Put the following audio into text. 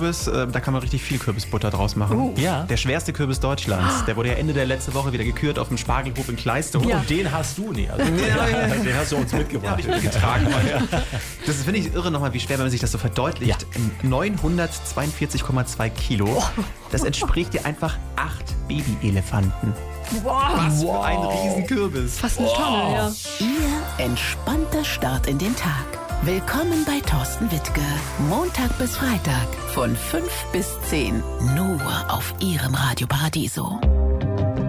Kürbis, da kann man richtig viel Kürbisbutter draus machen. Ja. Der schwerste Kürbis Deutschlands. Der wurde ja Ende der letzten Woche wieder gekürt auf dem Spargelhof in Kleiste. Ja. Und den hast du nicht. Also, den hast du uns mitgebracht. Habe ich mitgetragen. Das finde ich irre nochmal, wie schwer, wenn man sich das so verdeutlicht. 942,2 Kilo. Das entspricht dir einfach 8 Babyelefanten. Was für ein Riesenkürbis. Fast eine Tonne, ja. Ihr entspannter Start in den Tag. Willkommen bei Thorsten Wittke. Montag bis Freitag von 5 bis 10. Nur auf Ihrem Radio Paradiso.